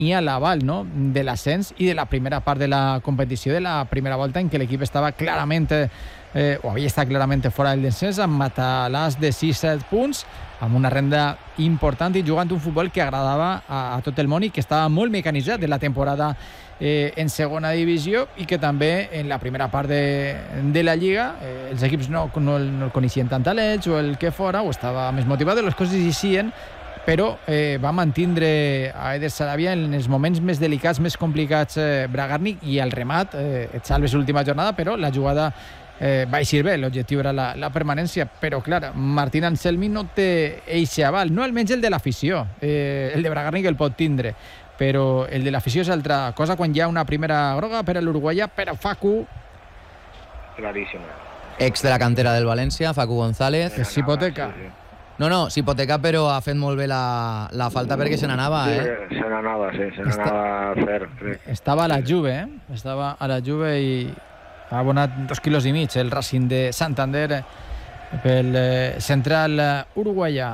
i a l'aval, no?, de l'ascens i de la primera part de la competició, de la primera volta en què l'equip estava clarament o havia estat clarament fora del descens, amb matalàs de 6-7 punts, amb una renda important i jugant un futbol que agradava a tot el món i que estava molt mecanitzat de la temporada en segona divisió, i que també en la primera part de la Lliga els equips no el coneixien tant a l'Elx o el que fora, o estava més motivat, les coses eixien, però va mantindre a Eder Sarabia en els moments més delicats, més complicats, Bragarnik, i al remat et salves l'última jornada, però la jugada va eixir bé, l'objectiu era la permanència, però clar, Martín Anselmi no té eixe aval, no almenys el de l'afició, el de Bragarnik el pot tindre, però el de l'afició és altra cosa quan hi ha una primera groga per a l'uruguaià, però Facu... Claríssima. Ex de la cantera del València, Facu González. Que s'hipoteca. Sí. No, s'hipoteca, però ha fet molt bé la falta perquè se n'anava, Sí, se n'anava a fer. Sí. Estava a la Juve, Estava a la Juve i ha abonat 2,5 quilos el Racing de Santander pel central uruguaià.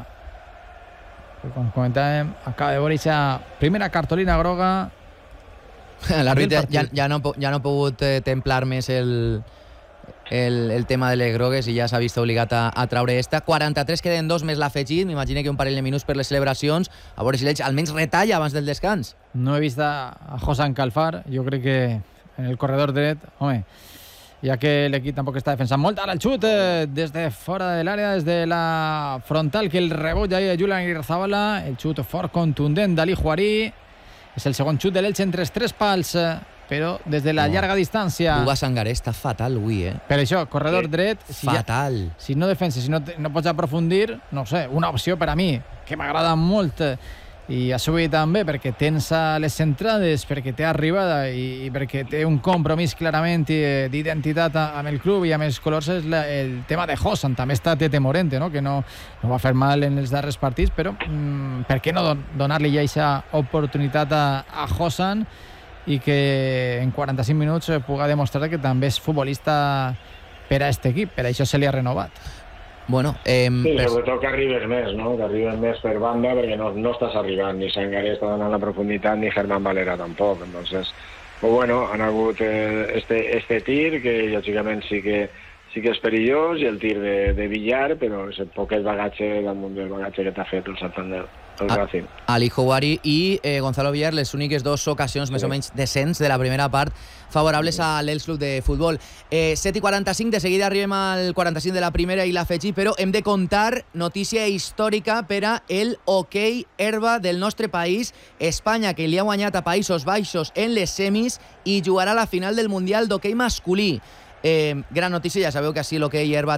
Com comentàvem, acaba de veure aquesta primera cartolina groga. L'àrbitre ja no ha pogut templar més el tema de les grogues i ja s'ha vist obligat a traure esta. 43 queden 2 més l'afegit, m'imagino que un parell de minuts per les celebracions, a veure si l'Elx almenys retalla abans del descans. No he vist a Josan Calfar, jo crec que en el corredor dret, home, ja que l'equip tampoc està defensant molt. Ara el xut des de fora de l'àrea, des de la frontal, que el rebot ja hi ha Julián Irzabala, el xut fort contundent d'Ali Juarí, és el segon xut de l'Elx entre els 3 pals, però des de la llarga distància. Uga Sangaré està fatal avui, Per això, corredor dret, fatal. Si no defenses, si no pots aprofundir, no sé, una opció per a mi, que m'agrada molt, i a sobre també perquè tens a les centrades, perquè té arribada i perquè té un compromís clarament d'identitat amb el club i amb els colors, és el tema de Josan. També està Tete Morente, no?, que no va fer mal en els darrers partits, però per què no donar-li ja aquesta oportunitat a Josan i que en 45 minuts pugui demostrar que també és futbolista per a aquest equip, per això se li ha renovat. Bueno, sí, sobretot que arribes més, no? Que arribes més per banda, perquè no estàs arribant, ni Sangaré està donant la profunditat, ni Germán Valera tampoc. Entonces, pues bueno, han hagut este tir, que lògicament sí que és perillós, i el tir de Villar, però és el poquet bagatge damunt del bagatge que t'ha fet el Santander, el Racing. Ali Juari i Gonzalo Villar, les úniques 2 ocasions més o menys decents de la primera part favorables a l'Elx Club de Futbol. 7:45, de seguida arribem al 45 de la primera i l'afegit, però hem de contar notícia històrica per a el hoquei herba del nostre país. Espanya, que li ha guanyat a Països Baixos en les semis i jugarà a la final del Mundial d'hoquei masculí. Gran notícia, ja sabeu que així l'hoquei herba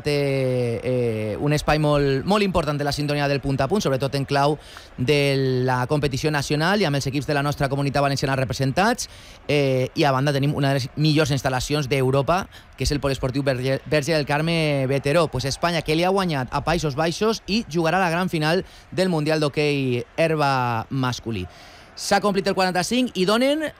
té un espai molt important de la sintonia del punt a punt, sobretot en clau de la competició nacional i amb els equips de la nostra comunitat valenciana representats, i a banda tenim una de les millors instal·lacions d'Europa, que és el poliesportiu Verge del Carme Veteró. Pues Espanya, que li ha guanyat a Països Baixos i jugarà a la gran final del Mundial d'hoquei herba masculí. S'ha complit el 45 i donen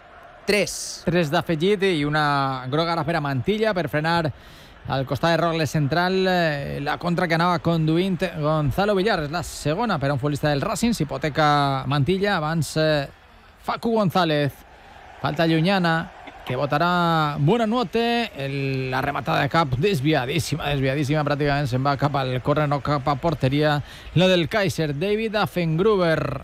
3 d'afegit i una groga ara per a Mantilla per frenar al costat de Rogles central la contra que anava conduint Gonzalo Villar. És la segona per a un futbolista del Racing. S'hipoteca Mantilla, abans Facu González, falta llunyana que votarà Buonanotte. La rematada de cap desviadíssima, pràcticament se'n va cap al córner, no cap a porteria, la del Kaiser. David Affengruber.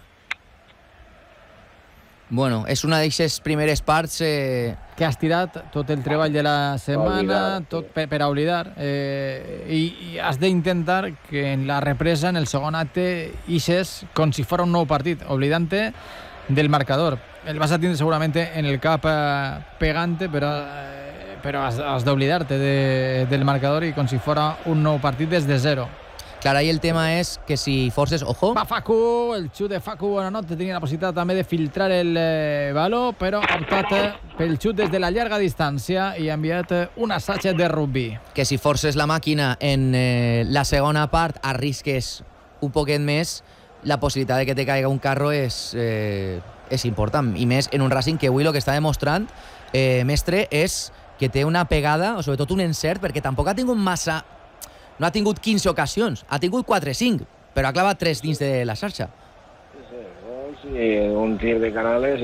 Bueno, és una d'aquestes primeres parts que has tirat tot el treball de la setmana, tot per a oblidar, i has d'intentar que en la represa, en el segon acte, ixes com si fos un nou partit, oblidant-te del marcador. El vas a tindre segurament en el cap pegant-te, però has d'oblidar-te del marcador i com si fos un nou partit des de zero. Clar, ahí el tema és que si forces, ojo... Va Facu, el xut de Facu, Buonanotte, tenia la possibilitat també de filtrar el baló, però ha optat pel xut des de la llarga distància i ha enviat un assaig de rugby. Que si forces la màquina en la segona part, arrisques un poquet més, la possibilitat de que te caiga un carro és important. I més en un Racing que avui el que està demostrant, mestre, és que té una pegada, o sobretot un encert, perquè tampoc ha tingut massa... No ha tingut 15 ocasions, ha tingut 4-5, però ha clavat 3 dins de la xarxa. Sí, Sí, un tir de Canales